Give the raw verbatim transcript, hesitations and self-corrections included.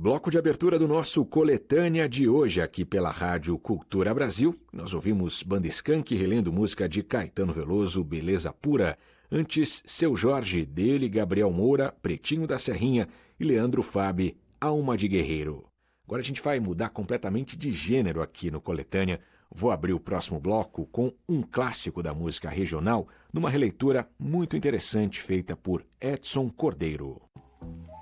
Bloco de abertura do nosso Coletânea de hoje aqui pela Rádio Cultura Brasil. Nós ouvimos Banda Skank relendo música de Caetano Veloso, Beleza Pura. Antes, Seu Jorge, dele, Gabriel Moura, Pretinho da Serrinha e Leandro Fabi, Alma de Guerreiro. Agora a gente vai mudar completamente de gênero aqui no Coletânea. Vou abrir o próximo bloco com um clássico da música regional, numa releitura muito interessante feita por Edson Cordeiro.